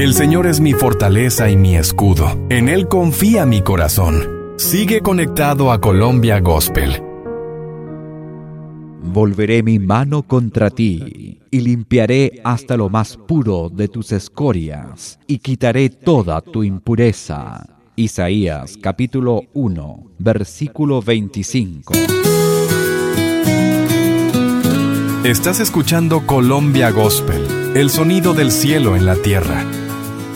El Señor es mi fortaleza y mi escudo. En Él confía mi corazón. Sigue conectado a Colombia Gospel. Volveré mi mano contra ti, y limpiaré hasta lo más puro de tus escorias, y quitaré toda tu impureza. Isaías capítulo 1, versículo 25. Estás escuchando Colombia Gospel, el sonido del cielo en la tierra.